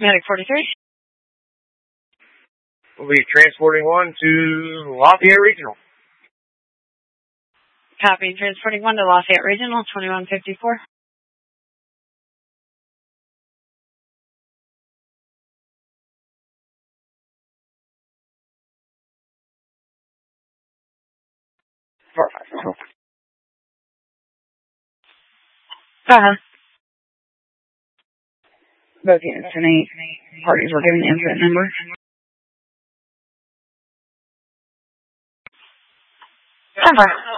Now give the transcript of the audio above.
Medic 43. We'll be transporting one to Lafayette Regional. Copy. Transporting one to Lafayette Regional, 2154. Go ahead. Both units and 8 parties were given incident number. Number.